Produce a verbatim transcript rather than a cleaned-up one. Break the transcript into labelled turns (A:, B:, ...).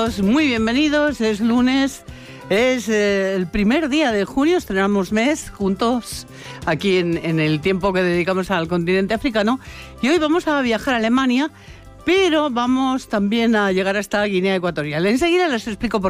A: todos muy bienvenidos. Es lunes, es eh, el primer día de junio, estrenamos mes juntos aquí en, en el tiempo que dedicamos al continente africano. Y hoy vamos a viajar a Alemania, pero vamos también a llegar hasta Guinea Ecuatorial. Enseguida les explico por qué.